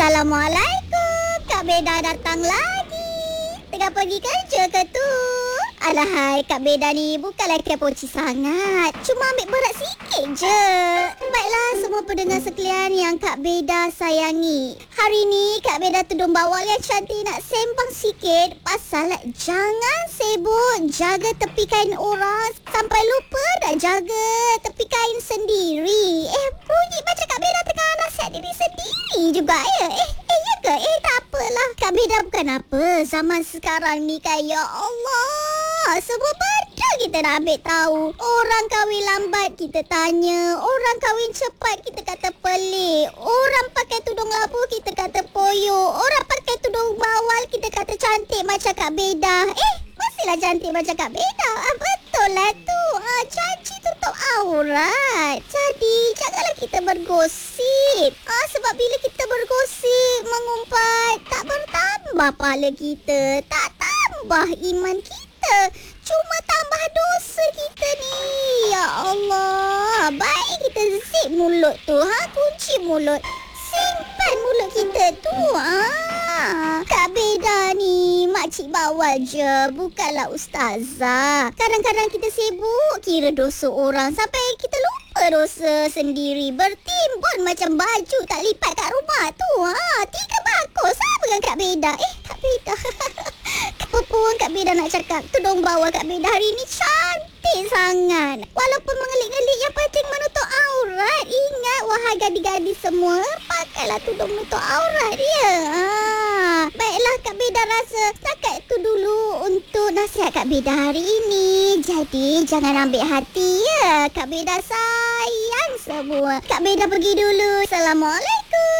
Assalamualaikum. Kak Beda datang lagi. Tengah pergi kerja ke tu? Alahai, Kak Beda ni bukanlah kepoci sangat. Cuma ambil berat sikit je. Baiklah semua pendengar sekalian yang Kak Beda sayangi. Hari ni Kak Beda tudung bawal yang cantik nak sembang sikit pasal jangan sibuk jaga tepi kain orang sampai lupa nak jaga tepi kain sendiri. Bunyi macam Kak Beda tengah nasihat diri sendiri juga ya. Ya ke? Tak apalah. Kak Beda bukan apa. Zaman sekarang ni kan, ya Allah, semua benda kita nak ambil tahu. Orang kahwin lambat kita tanya, orang kahwin cepat kita kata pelik, orang pakai tudung labu kita kata poyo, orang pakai tudung bawal kita kata cantik macam Kak Beda. Mestilah cantik macam Kak Beda. Betul lah tu. Janji tutup aurat. Jadi janganlah kita bergosip. Sebab bila kita bergosip, mengumpat, tak bertambah pahala kita, tak tambah iman kita, cuma tambah dosa kita ni. Ya Allah. Baik kita zip mulut tu. Kunci mulut. Simpan mulut kita tu. Kak Beda ni makcik bawal je, bukanlah ustazah. Kadang-kadang kita sibuk kira dosa orang sampai kita lupa dosa sendiri. Bertimbun macam baju tak lipat kat rumah tu. 3 bakus sama dengan Kak Beda. Kak Beda apa pun Kak Beda nak cakap, tudung bawal Kak Beda hari ni cantik sangat. Walaupun mengelik-ngelik, yang penting menutup aurat. Ingat wahai gadis-gadis semua, pakailah tudung menutup aurat dia. Baiklah, Kak Beda rasa setakat itu dulu untuk nasihat Kak Beda hari ini. Jadi jangan ambil hati ya. Kak Beda sayang semua. Kak Beda pergi dulu. Assalamualaikum.